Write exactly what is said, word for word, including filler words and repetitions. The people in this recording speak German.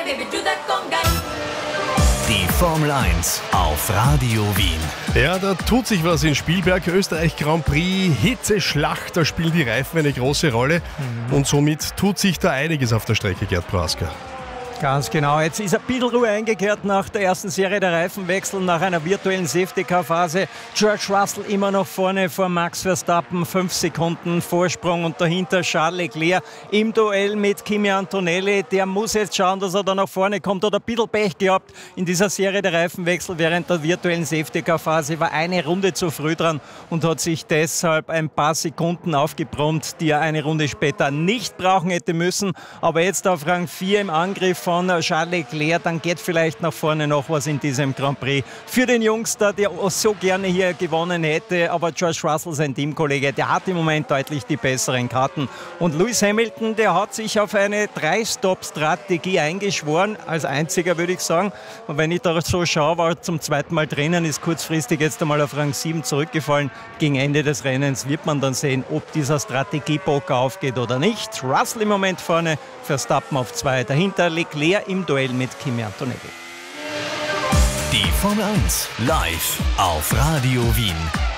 Die Formel eins auf Radio Wien. Ja, da tut sich was in Spielberg. Österreich Grand Prix, Hitzeschlacht, da spielen die Reifen eine große Rolle. Mhm. Und somit tut sich da einiges auf der Strecke, Gerd Prohaska. Ganz genau. Jetzt ist ein bisschen Ruhe eingekehrt nach der ersten Serie der Reifenwechsel, nach einer virtuellen Safety-Car-Phase. George Russell immer noch vorne vor Max Verstappen, fünf Sekunden Vorsprung und dahinter Charles Leclerc im Duell mit Kimi Antonelli. Der muss jetzt schauen, dass er da nach vorne kommt. Hat ein bisschen Pech gehabt in dieser Serie der Reifenwechsel während der virtuellen Safety-Car-Phase, war eine Runde zu früh dran und hat sich deshalb ein paar Sekunden aufgebrummt, die er eine Runde später nicht brauchen hätte müssen. Aber jetzt auf Rang vier im Angriff von Charles Leclerc, dann geht vielleicht nach vorne noch was in diesem Grand Prix. Für den Jungster, der so gerne hier gewonnen hätte, aber George Russell, sein Teamkollege, der hat im Moment deutlich die besseren Karten. Und Lewis Hamilton, der hat sich auf eine Drei-Stop-Strategie eingeschworen, als einziger würde ich sagen. Und wenn ich da so schaue, war er zum zweiten Mal drinnen, ist kurzfristig jetzt einmal auf Rang sieben zurückgefallen. Gegen Ende des Rennens wird man dann sehen, ob dieser Strategiepoker aufgeht oder nicht. Russell im Moment vorne, Verstappen auf zwei, dahinter Leclerc im Duell mit Kimi Antonelli. Die Formel eins live auf Radio Wien.